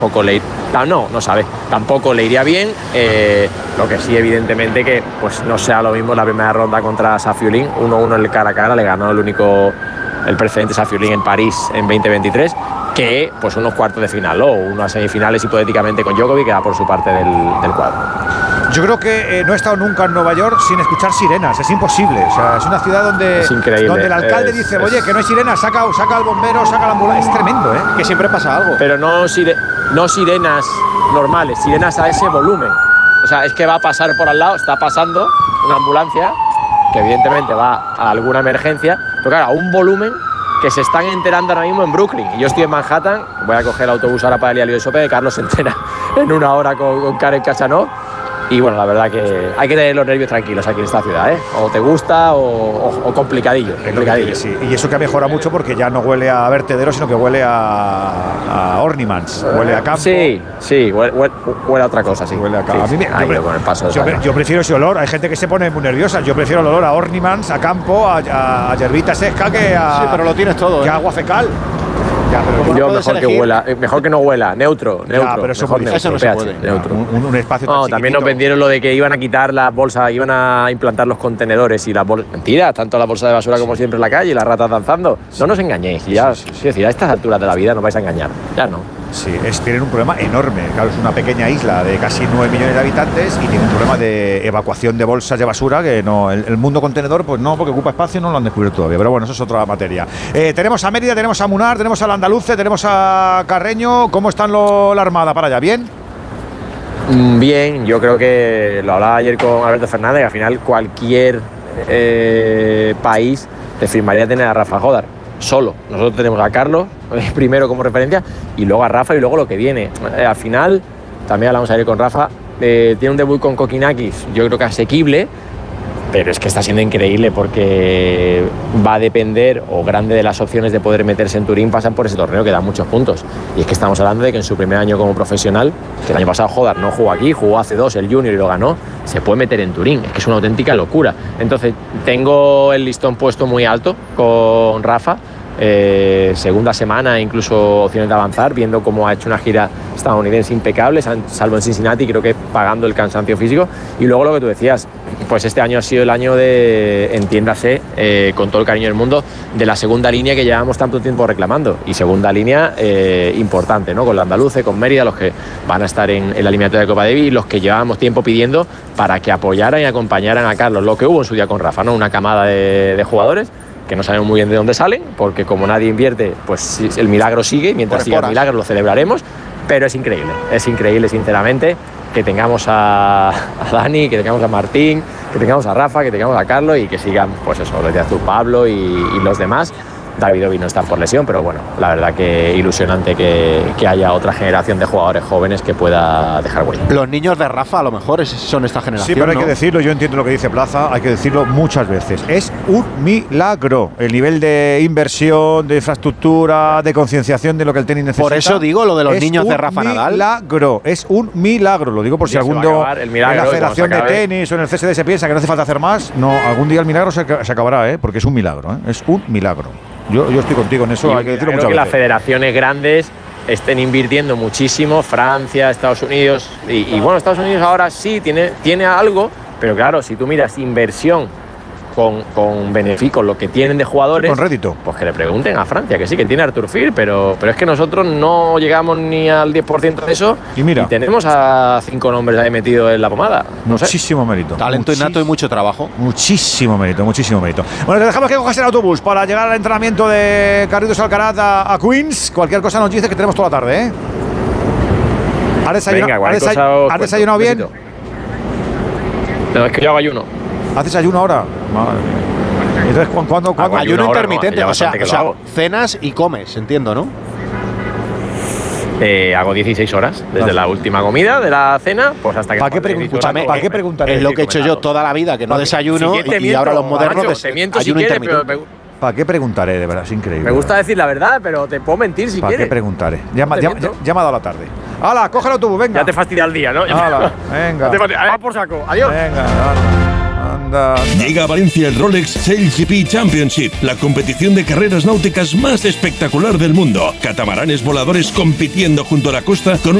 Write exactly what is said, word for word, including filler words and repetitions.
Tampoco le, no, no sabe, tampoco le iría bien, eh, lo que sí evidentemente que pues no sea lo mismo la primera ronda contra Safiullin, uno uno en el cara a cara, le ganó el único, el precedente Safiullin en París en veinte veintitrés, que pues unos cuartos de final o unas semifinales hipotéticamente con Djokovic, que va por su parte del, del cuadro. Yo creo que eh, no he estado nunca en Nueva York sin escuchar sirenas, es imposible. O sea, es una ciudad donde, es donde el alcalde es, dice, es, oye, que no hay sirenas, saca, saca al bombero, saca la ambulancia. Es tremendo, ¿eh? Que siempre pasa algo. Pero no, sire, no sirenas normales, sirenas a ese volumen. O sea, es que va a pasar por al lado, está pasando una ambulancia, que evidentemente va a alguna emergencia, pero claro, a un volumen que se están enterando ahora mismo en Brooklyn. Y yo estoy en Manhattan, voy a coger el autobús ahora para el Lialio de Sope, de Carlos se entera en una hora con, con Karen Khachanov. Y bueno, la verdad que hay que tener los nervios tranquilos aquí en esta ciudad, ¿eh? O te gusta o, o, o complicadillo, complicadillo. Sí, y eso que ha mejorado mucho porque ya no huele a vertedero, sino que huele a, a Ornimans, huele a campo. Sí, sí, huele, huele, huele a otra cosa, sí. Huele a campo. Sí, a mí me, sí, yo, con el paso de yo, yo prefiero ese olor, hay gente que se pone muy nerviosa, yo prefiero el olor a Ornimans, a campo, a, a, a hierbita seca que a, sí, pero lo tienes todo, que ¿eh? a agua fecal. Ya, pero yo mejor que huela, mejor que no huela, neutro, neutro. Ya, pero eso, mejor neutro, eso no se puede. Neutro. Un, un espacio tan no, también nos vendieron lo de que iban a quitar las bolsas, iban a implantar los contenedores y las bolsas. Mentira, tanto la bolsa de basura como siempre en la calle y las ratas danzando. No nos engañéis, ya, sí, sí, sí. Es decir, a estas alturas de la vida nos vais a engañar, ya no. Sí, es, tienen un problema enorme. Claro, es una pequeña isla de casi nueve millones de habitantes y tiene un problema de evacuación de bolsas de basura que no, el, el mundo contenedor, pues no, porque ocupa espacio, no lo han descubierto todavía. Pero bueno, eso es otra materia. Eh, tenemos a Mérida, tenemos a Munar, tenemos al Andaluce, tenemos a Carreño. ¿Cómo están lo, la Armada para allá? ¿Bien? Bien, yo creo que lo hablaba ayer con Alberto Fernández, que al final cualquier eh, país te firmaría tener a Rafa Jodar. Solo. Nosotros tenemos a Carlos eh, primero como referencia y luego a Rafa y luego lo que viene. Eh, al final, también hablamos ayer con Rafa, eh, tiene un debut con Kokinakis, yo creo que asequible, pero es que está siendo increíble porque va a depender, o grande de las opciones de poder meterse en Turín pasan por ese torneo que da muchos puntos. Y es que estamos hablando de que en su primer año como profesional, que el año pasado Jodar no jugó aquí, jugó hace dos el Junior y lo ganó, se puede meter en Turín, es que es una auténtica locura. Entonces tengo el listón puesto muy alto con Rafa, eh, segunda semana incluso opciones de avanzar, viendo cómo ha hecho una gira estadounidense impecable, salvo en Cincinnati, creo que pagando el cansancio físico. Y luego lo que tú decías, pues este año ha sido el año de, entiéndase, eh, con todo el cariño del mundo, de la segunda línea que llevamos tanto tiempo reclamando. Y segunda línea eh, importante, ¿no? Con la Andaluce, con Mérida, los que van a estar en, en la eliminatoria de Copa Davis, y los que llevábamos tiempo pidiendo para que apoyaran y acompañaran a Carlos, lo que hubo en su día con Rafa, ¿no? Una camada de, de jugadores que no sabemos muy bien de dónde salen, porque como nadie invierte, pues el milagro sigue, y mientras siga el milagro lo celebraremos, pero es increíble, es increíble sinceramente que tengamos a, a Dani, que tengamos a Martín, que tengamos a Rafa, que tengamos a Carlos y que sigan, pues eso, lo decías tú, Pablo y, y los demás. David Ovi no está por lesión, pero bueno, la verdad que ilusionante que, que haya otra generación de jugadores jóvenes que pueda dejar huella. Los niños de Rafa a lo mejor son esta generación. Sí, pero hay ¿no? que decirlo, yo entiendo lo que dice Plaza, hay que decirlo muchas veces. Es un milagro el nivel de inversión, de infraestructura, de concienciación de lo que el tenis necesita. Por eso digo lo de los niños de Rafa Nadal. Es un milagro, es un milagro. Lo digo por si algún día en la Federación de Tenis o en el C S D se piensa que no hace falta hacer más. No, algún día el milagro se, se acabará, ¿eh? Porque es un milagro, ¿eh? Es un milagro. Yo, yo estoy contigo en eso, y hay que decirlo muchas que veces. Las federaciones grandes estén invirtiendo muchísimo, Francia, Estados Unidos, y, y bueno, Estados Unidos ahora sí tiene, tiene algo, pero claro, si tú miras inversión con, con beneficio, con lo que tienen de jugadores, con rédito, pues que le pregunten a Francia, que sí, que tiene Artur Fil, pero, pero es que nosotros no llegamos ni al diez por ciento de eso, y mira, y tenemos a cinco nombres ahí metidos en la pomada. No muchísimo sé. mérito. Talento innato y mucho trabajo. Muchísimo mérito, muchísimo mérito. Bueno, te dejamos que cojas el autobús para llegar al entrenamiento de Carlitos Alcaraz a, a Queens. Cualquier cosa nos dice que tenemos toda la tarde, ¿eh? ¿Has desayunado, ¿has desayunado, ¿has desayunado bien? No, es que yo hago ayuno. ¿Haces ayuno ahora? Madre mía. Entonces, ¿cuándo? cuándo? Ayuno intermitente, no, o sea, o sea hago. cenas y comes, entiendo, ¿no? Eh, hago dieciséis horas, desde ah. la última comida de la cena, pues hasta que... ¿Para qué, pregun ¿para qué preguntaré? Es lo que he hecho yo toda la vida, que no desayuno, y, y ahora los modernos macho, te miento ayuno si quieres, intermitente. Pero me, ¿Para qué preguntaré? De verdad, es increíble. Me gusta decir la verdad, pero te puedo mentir si ¿Para quieres. ¿Para qué preguntaré? Ya, no ya, ya, ya me ha dado la tarde. ¡Hala, coge el autobús, venga! Ya te fastidia el día, ¿no? ¡Hala, venga! Va por saco, adiós. Venga, anda. anda, anda. Llega a Valencia el Rolex Sail G P Championship, la competición de carreras náuticas más espectacular del mundo. Catamaranes voladores compitiendo junto a la costa con